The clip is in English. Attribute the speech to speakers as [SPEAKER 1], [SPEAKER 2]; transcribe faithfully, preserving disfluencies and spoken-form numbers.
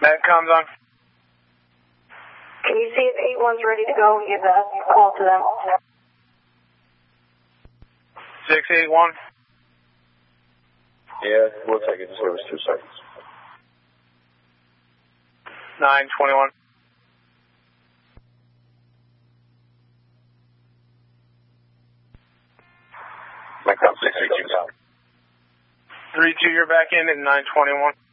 [SPEAKER 1] Medcom's on.
[SPEAKER 2] Can you see if eight one's ready to go and give a call to them?
[SPEAKER 1] six eight one.
[SPEAKER 3] Yeah, we'll take it. Just give us two seconds.
[SPEAKER 1] nine twenty-one.
[SPEAKER 3] Medcom six eight two.
[SPEAKER 1] three two, you're back in at nine twenty-one.